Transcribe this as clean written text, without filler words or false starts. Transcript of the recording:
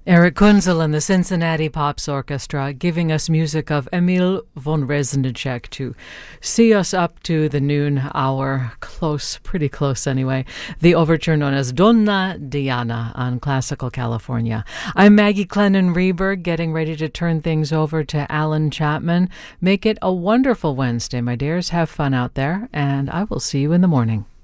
Eric Kunzel and the Cincinnati Pops Orchestra giving us music of Emil von Reznicek to see us up to the noon hour, pretty close anyway, the overture known as Donna Diana on Classical California. I'm Maggie Clennon Reberg, getting ready to turn things over to Alan Chapman. Make it a wonderful Wednesday, my dears. Have fun out there, and I will see you in the morning.